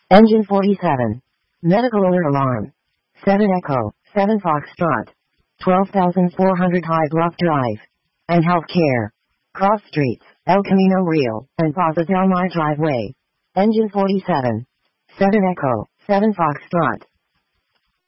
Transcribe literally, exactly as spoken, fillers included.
Engine forty-seven. Medical alert alarm. seven Echo, seven Foxtrot. twelve thousand four hundred High Bluff Drive. And Healthcare. Cross streets, El Camino Real, and Plaza Del Mar Driveway. Engine forty-seven. seven Echo, seven Foxtrot.